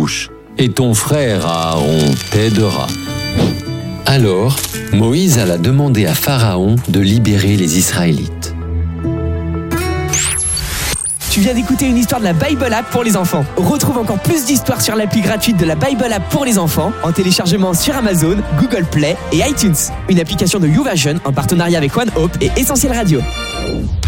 bouche, et ton frère Aaron t'aidera. » Alors, Moïse alla demander à Pharaon de libérer les Israélites. Tu viens d'écouter une histoire de la Bible App pour les enfants. Retrouve encore plus d'histoires sur l'appli gratuite de la Bible App pour les enfants en téléchargement sur Amazon, Google Play et iTunes. Une application de YouVersion en partenariat avec One Hope et Essentiel Radio.